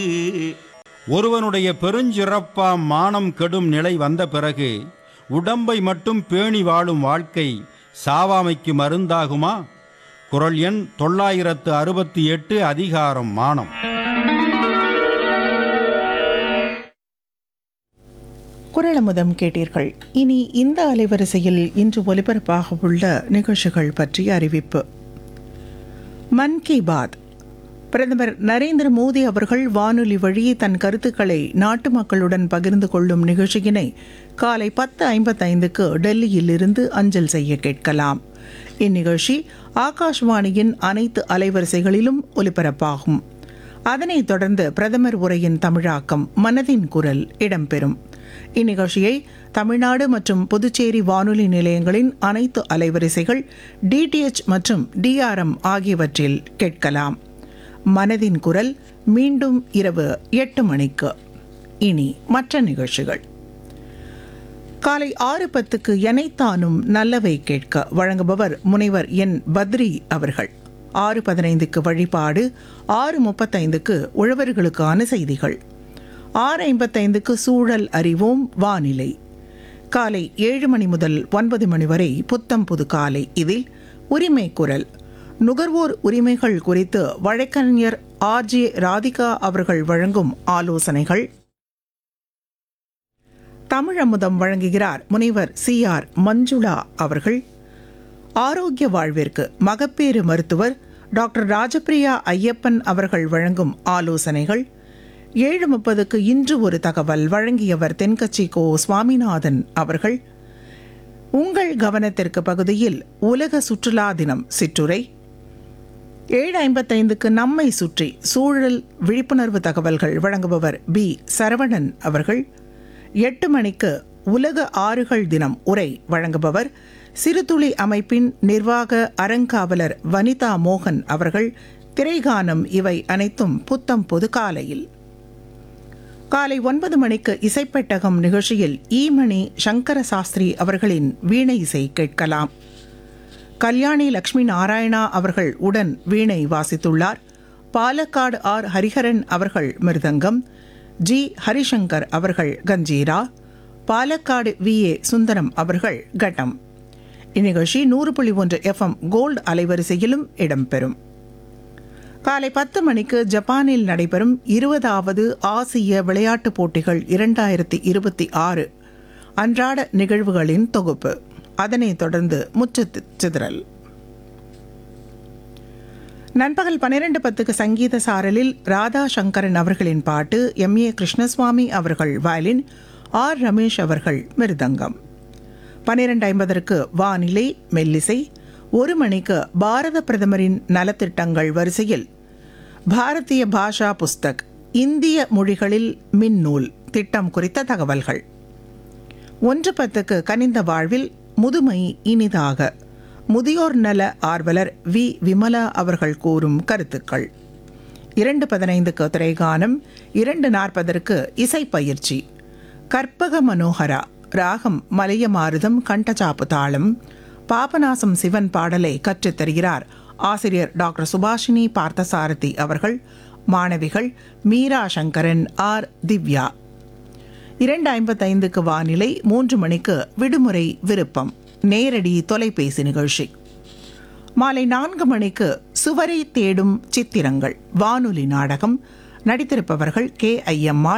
ஒருவனுடைய பெருஞ்சிறப்பாம் மானம் கெடும் நிலை வந்த பிறகு உடம்பை மட்டும் பேணி வாழும் வாழ்க்கை சாவாமைக்கு மருந்தாகுமா? குறள் எண் 968, அதிகாரம் மானம். குறளமுதம் கேட்டீர்கள். இனி இந்த அலைவரிசையில் இன்று ஒலிபரப்பாக உள்ள நிகழ்ச்சிகள் பற்றிய அறிவிப்பு. மன் கி பாத். பிரதமர் நரேந்திர மோடி அவர்கள் வானொலி வழி தன் கருத்துக்களை நாட்டு மக்களுடன் பகிர்ந்து கொள்ளும் நிகழ்ச்சியினை காலை 10:55க்கு டெல்லியில் இருந்து அஞ்சல் செய்ய கேட்கலாம். இந்நிகழ்ச்சி ஆகாஷ்வாணியின் அனைத்து அலைவரிசைகளிலும் ஒலிபரப்பாகும். அதனைத் தொடர்ந்து பிரதமர் உரையின் தமிழாக்கம் மனதின் குரல் இடம்பெறும். இந்நிகழ்ச்சியை தமிழ்நாடு மற்றும் புதுச்சேரி வானொலி நிலையங்களின் அனைத்து அலைவரிசைகள், டிடிஎச் மற்றும் டிஆர்எம் ஆகியவற்றில் கேட்கலாம். மனதின் குரல் மீண்டும் இரவு 8 மணிக்கு. இனி மற்ற நிகழ்ச்சிகள். காலை 6:10க்கு எனைத்தானும் நல்லவை கேட்க வழங்குபவர் முனைவர் என் பத்ரி அவர்கள். 6:15க்கு வழிபாடு, 6:35க்கு உழவர்களுக்கான செய்திகள், 6:55க்கு சூழல் அறிவோம் வானிலை. காலை 7 மணி முதல் 9 மணி வரை புத்தம் புது காலை. இதில் உரிமை குரல், நுகர்வோர் உரிமைகள் குறித்து வழக்கறிஞர் RJ ராதிகா அவர்கள் வழங்கும் ஆலோசனைகள். தமிழமுதம் வழங்குகிறார் முனைவர் CR மஞ்சுளா அவர்கள். ஆரோக்கிய வாழ்விற்கு மகப்பேறு மருத்துவர் டாக்டர் ராஜபிரியா ஐயப்பன் அவர்கள் வழங்கும் ஆலோசனைகள். 7:30க்கு இன்று ஒரு தகவல் வழங்கியவர் தென்கட்சி கோ சுவாமிநாதன் அவர்கள். உங்கள் கவனத்திற்கு பகுதியில் உலக சுற்றுலா தினம் சிற்றுரை. 7:55க்கு நம்மை சுற்றி சூழல் விழிப்புணர்வு தகவல்கள் வழங்குபவர் B சரவணன் அவர்கள். 8 மணிக்கு உலக ஆறுகள் தினம் உரை வழங்குபவர் சிறுதுளி அமைப்பின் நிர்வாக அறங்காவலர் வனிதா மோகன் அவர்கள். திரைகானம். இவை அனைத்தும் புத்தம் பொது காலையில். காலை 9 மணிக்கு இசைப்பெட்டகம் நிகழ்ச்சியில் ஈமணி சங்கர சாஸ்திரி அவர்களின் வீணை இசை கேட்கலாம். கல்யாணி லட்சுமி நாராயணா அவர்கள் உடன் வீணை வாசித்துள்ளார். பாலக்காடு R ஹரிஹரன் அவர்கள் மிருதங்கம், G ஹரிசங்கர் அவர்கள் கஞ்சீரா, பாலக்காடு VA சுந்தரம் அவர்கள் கட்டம். இந்நிகழ்ச்சி 100.1 FM கோல்டு அலைவரிசையிலும் இடம்பெறும். காலை 10 மணிக்கு ஜப்பானில் நடைபெறும் 20வது ஆசிய விளையாட்டுப் போட்டிகள் 2026 அன்றாட நிகழ்வுகளின் தொகுப்பு. அதனைத் தொடர்ந்து முற்றுச் சிதறல். நண்பகல் 12:10க்கு சங்கீத சாரலில் ராதா சங்கரன் அவர்களின் பாட்டு, MA கிருஷ்ணசுவாமி அவர்கள் வயலின், R ரமேஷ் அவர்கள் மிருதங்கம். 12:50க்கு வானிலை மெல்லிசை. 1 மணிக்கு பாரத பிரதமரின் நலத்திட்டங்கள் வரிசையில் பாரதிய பாஷா புஸ்தக், இந்திய மொழிகளில் மின்னூல் திட்டம் குறித்த தகவல்கள். 1:10க்கு கனிந்த வாழ்வில் முதுமை இனிதாக, முதியோர் நல ஆர்வலர் V விமலா அவர்கள் கூறும் கருத்துக்கள். 2:15க்கு திரைகானம். 2:40க்கு இசைப்பயிற்சி. கற்பக மனோகரா ராகம் மலையமாருதம் கண்டச்சாப்பு தாளம். பாபநாசம் சிவன் பாடலை கற்றுத்தருகிறார் ஆசிரியர் டாக்டர் சுபாஷினி பார்த்தசாரதி அவர்கள். மாணவிகள் மீரா சங்கரன், R திவ்யா. 2:55க்கு வானிலை. 3 மணிக்கு விடுமுறை விருப்பம் நேரடி தொலைபேசி நிகழ்ச்சி. மாலை 4 மணிக்கு சுவரை தேடும் சித்திரங்கள் வானொலி நாடகம். நடித்திருப்பவர்கள் KIM